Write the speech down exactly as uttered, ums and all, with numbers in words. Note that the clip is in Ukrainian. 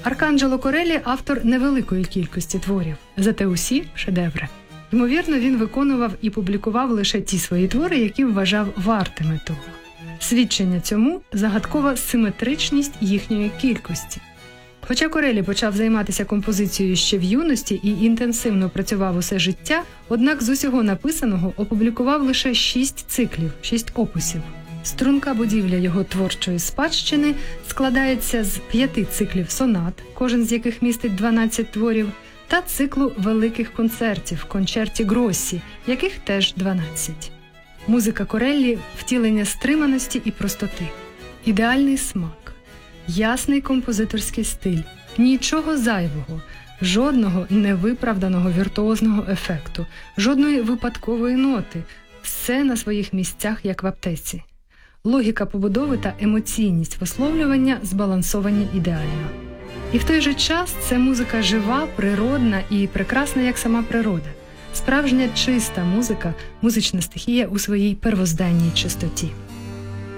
Арканджело Кореллі – автор невеликої кількості творів, зате усі – шедеври. Ймовірно, він виконував і публікував лише ті свої твори, які вважав вартими того. Свідчення цьому – загадкова симетричність їхньої кількості. Хоча Кореллі почав займатися композицією ще в юності і інтенсивно працював усе життя, однак з усього написаного опублікував лише шість циклів, шість опусів. Струнка будівля його творчої спадщини складається з п'яти циклів сонат, кожен з яких містить дванадцять творів, та циклу великих концертів, кончерті Гроссі, яких теж дванадцять. Музика Кореллі – втілення стриманості і простоти. Ідеальний смак, ясний композиторський стиль, нічого зайвого, жодного невиправданого віртуозного ефекту, жодної випадкової ноти – все на своїх місцях, як в аптеці. Логіка побудови та емоційність висловлювання збалансовані ідеально. І в той же час це музика жива, природна і прекрасна, як сама природа. Справжня чиста музика, музична стихія у своїй первозданній чистоті.